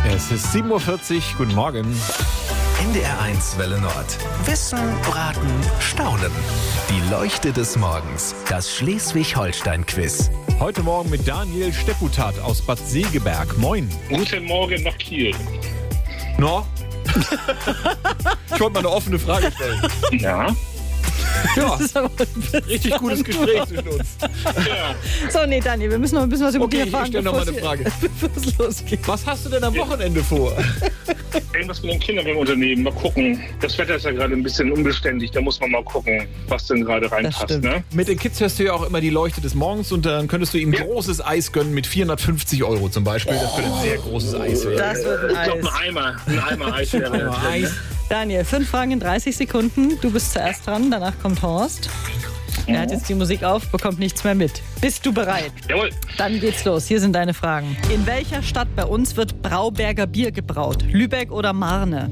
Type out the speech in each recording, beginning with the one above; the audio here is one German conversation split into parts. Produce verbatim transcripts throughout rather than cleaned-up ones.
Es ist sieben Uhr vierzig. Guten Morgen. N D R eins Welle Nord. Wissen, Raten, Staunen. Die Leuchte des Morgens. Das Schleswig-Holstein-Quiz. Heute Morgen mit Daniel Stepputat aus Bad Segeberg. Moin. Guten Morgen nach Kiel. No? Ich wollte mal eine offene Frage stellen. Ja. Ja, Das ist aber richtig gutes Gespräch zwischen uns. Ja. So, nee, Daniel, wir müssen noch ein bisschen was über Okay, dich ich erfahren, stelle noch mal eine bevor Frage. es- bevor es losgeht. Was hast du denn am Wochenende vor? Irgendwas mit den Kindern im Unternehmen. Mal gucken. Das Wetter ist ja gerade ein bisschen unbeständig. Da muss man mal gucken, was denn gerade reinpasst. stimmt. Ne? Mit den Kids hörst du ja auch immer die Leuchte des Morgens und dann könntest du ihm großes Eis gönnen mit vierhundertfünfzig Euro zum Beispiel. Das könnte ein sehr großes Eis werden. Das wird ein Ich glaube, Eis. ein Eimer. Ein Eimer Eis wäre Aber drin, Eis. ne? Daniel, fünf Fragen in dreißig Sekunden. Du bist zuerst dran, danach kommt Horst. Er hat jetzt die Musik auf, bekommt nichts mehr mit. Bist du bereit? Jawohl. Dann geht's los. Hier sind deine Fragen. In welcher Stadt bei uns wird Brauberger Bier gebraut? Lübeck oder Marne?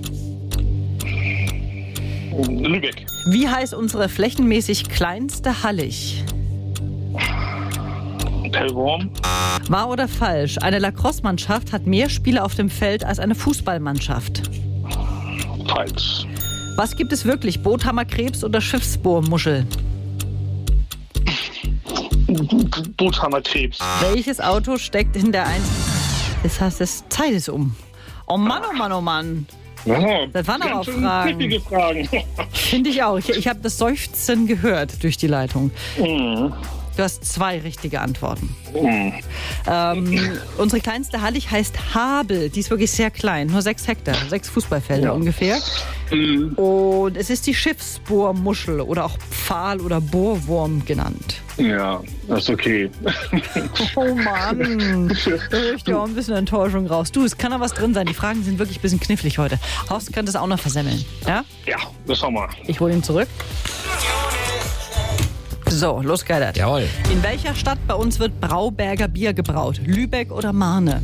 Lübeck. Wie heißt unsere flächenmäßig kleinste Hallig? Pellworm. Wahr oder falsch? Eine Lacrosse-Mannschaft hat mehr Spieler auf dem Feld als eine Fußballmannschaft. Falsch. Was gibt es wirklich? Boothammerkrebs oder Schiffsbohrmuschel? Boothammer Krebs. Welches Auto steckt in der Eins? Das heißt, das Zeit ist um. Oh Mann, oh Mann, oh Mann. Oh, Das waren aber ganz auch schön Fragen. knifflige Fragen. Finde ich auch. Ich, ich habe das Seufzen gehört durch die Leitung. Mhm. Du hast zwei richtige Antworten. Mhm. Ähm, unsere kleinste Hallig heißt Habel. Die ist wirklich sehr klein, nur sechs Hektar, sechs Fußballfelder Ja. ungefähr. Mhm. Und es ist die Schiffsbohrmuschel oder auch Pfahl- oder Bohrwurm genannt. Ja, das ist okay. Oh Mann, da höre ich dir auch ein bisschen Enttäuschung raus. Du, es kann da was drin sein. Die Fragen sind wirklich ein bisschen knifflig heute. Horst kann das auch noch versemmeln. Ja? Ja, das schauen wir. Ich hole ihn zurück. So, los geht's. Jawohl. In welcher Stadt bei uns wird Brauberger Bier gebraut? Lübeck oder Marne?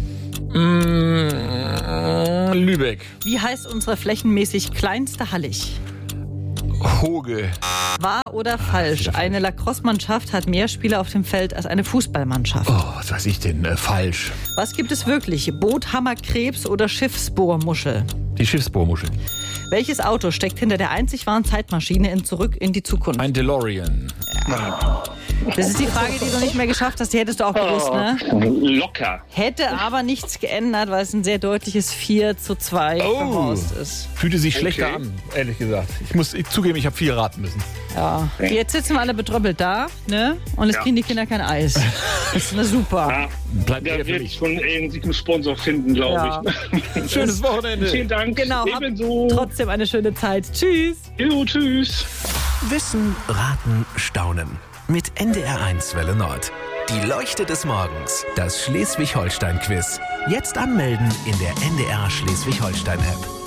Mm, Lübeck. Wie heißt unsere flächenmäßig kleinste Hallig? Hoge. Wahr oder falsch? Eine Lacrosse-Mannschaft hat mehr Spieler auf dem Feld als eine Fußballmannschaft. Oh, was weiß ich denn? Äh, falsch. Was gibt es wirklich? Boothammerkrebs oder Schiffsbohrmuschel? Die Schiffsbohrmuschel. Welches Auto steckt hinter der einzig wahren Zeitmaschine in Zurück in die Zukunft? Ein DeLorean. Das ist die Frage, die du nicht mehr geschafft hast. Die hättest du auch gewusst, ne? Locker. Hätte aber nichts geändert, weil es ein sehr deutliches vier zu zwei für Oh. Horst ist. Fühlte sich schlechter Okay. an, ehrlich gesagt. Ich muss ich zugeben, ich habe viel raten müssen. Ja. Jetzt sitzen wir alle betröppelt da, ne? Und jetzt Ja. kriegen die Kinder kein Eis. Das ist eine super. Ja, Bleibt eher der für wird mich. schon irgendwie einen Sponsor finden, glaube Ja. ich. Schönes Wochenende. Vielen Dank. Genau, habt Ebenso. trotzdem eine schöne Zeit. Tschüss. Jo, tschüss. Wissen, Raten, Staunen. Mit N D R eins Welle Nord. Die Leuchte des Morgens. Das Schleswig-Holstein-Quiz. Jetzt anmelden in der N D R Schleswig-Holstein-App.